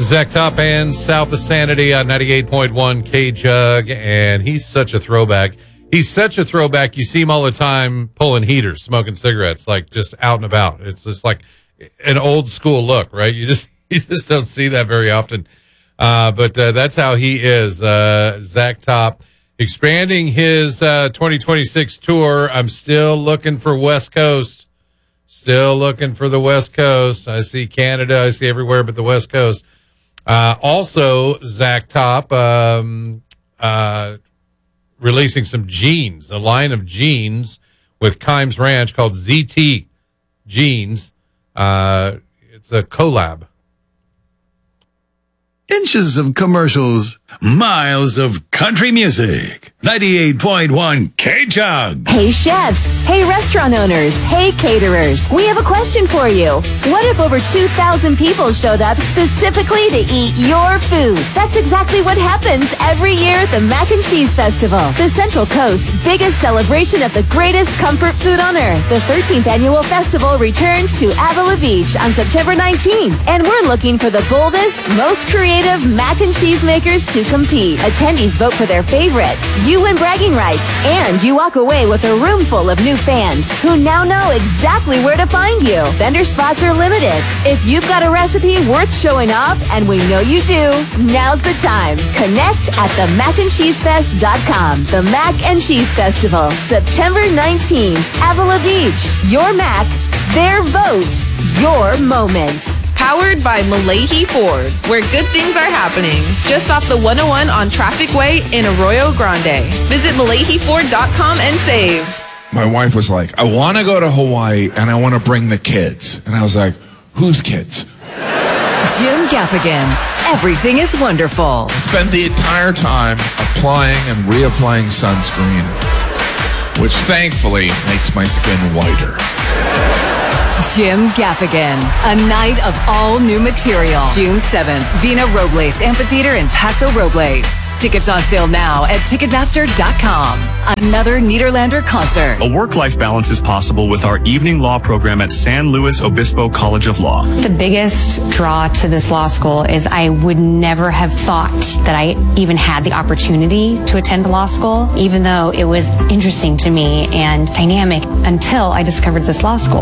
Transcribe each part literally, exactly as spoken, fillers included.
Zach Top and South of Sanity on ninety-eight point one K-Jug, and he's such a throwback. He's such a throwback. You see him all the time pulling heaters, smoking cigarettes, like just out and about. It's just like an old school look, right? You just you just don't see that very often. Uh, but uh, that's how he is, uh, Zach Top. Expanding his uh, twenty twenty-six tour. I'm still looking for West Coast. Still looking for the West Coast. I see Canada. I see everywhere but the West Coast. Uh, also, Zach Top um, uh, releasing some jeans, a line of jeans with Kimes Ranch called Z T Jeans. Uh, it's a collab. Inches of commercials, miles of country music. ninety-eight point one K-Jug. Hey chefs, hey restaurant owners, hey caterers. We have a question for you. What if over two thousand people showed up specifically to eat your food? That's exactly what happens every year at the Mac and Cheese Festival, the Central Coast's biggest celebration of the greatest comfort food on earth. The thirteenth annual festival returns to Avila Beach on September nineteenth, and we're looking for the boldest, most creative mac and cheese makers to compete. Attendees vote for their favorite. You win bragging rights, and you walk away with a room full of new fans who now know exactly where to find you. Vendor spots are limited. If you've got a recipe worth showing off, and we know you do, now's the time. Connect at the mac and cheese fest dot com. The Mac and Cheese Festival, September nineteenth, Avila Beach. Your Mac, their vote, your moment. Powered by Malahi Ford, where good things are happening. Just off the one oh one on Traffic Way in Arroyo Grande. Visit Malahi Ford dot com and save. My wife was like, I want to go to Hawaii and I want to bring the kids. And I was like, whose kids? Jim Gaffigan. Everything is wonderful. I spent the entire time applying and reapplying sunscreen, which thankfully makes my skin whiter. Jim Gaffigan, a night of all new material. June seventh, Vina Robles Amphitheater in Paso Robles. Tickets on sale now at Ticketmaster dot com. Another Niederlander concert. A work-life balance is possible with our evening law program at San Luis Obispo College of Law. The biggest draw to this law school is I would never have thought that I even had the opportunity to attend law school, even though it was interesting to me and dynamic until I discovered this law school.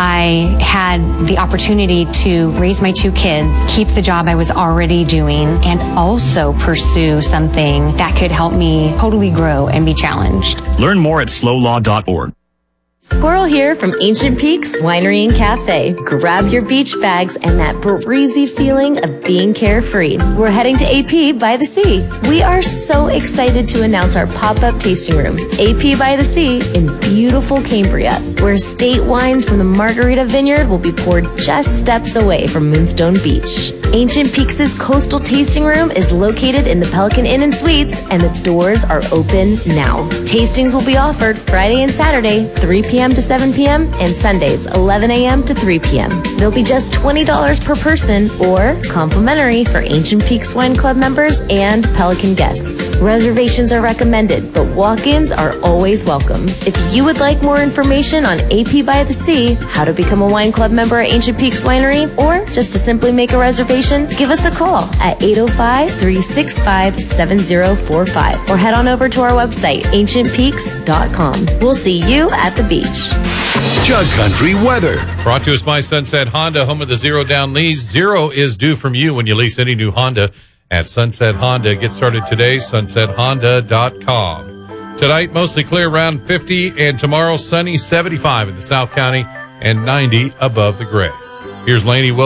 I had the opportunity to raise my two kids, keep the job I was already doing, and also pursue something that could help me totally grow and be challenged. Learn more at slow law dot org. Squirrel here from Ancient Peaks Winery and Cafe. Grab your beach bags and that breezy feeling of being carefree. We're heading to A P by the Sea. We are so excited to announce our pop-up tasting room, A P by the Sea in beautiful Cambria, where estate wines from the Margarita Vineyard will be poured just steps away from Moonstone Beach. Ancient Peaks' coastal tasting room is located in the Pelican Inn and Suites, and the doors are open now. Tastings will be offered Friday and Saturday, three p.m. to seven p.m., and Sundays, eleven a.m. to three p.m. They'll be just twenty dollars per person or complimentary for Ancient Peaks Wine Club members and Pelican guests. Reservations are recommended, but walk-ins are always welcome. If you would like more information on A P by the Sea, how to become a wine club member at Ancient Peaks Winery, or just to simply make a reservation, give us a call at eight oh five, three six five, seven oh four five or head on over to our website, ancient peaks dot com. We'll see you at the beach. Jug Country weather. Brought to us by Sunset Honda, home of the zero down lease. Zero is due from you when you lease any new Honda at Sunset Honda. Get started today, sunset honda dot com. Tonight, mostly clear around fifty, and tomorrow, sunny seventy-five in the South County and ninety above the gray. Here's Lainey Wilson.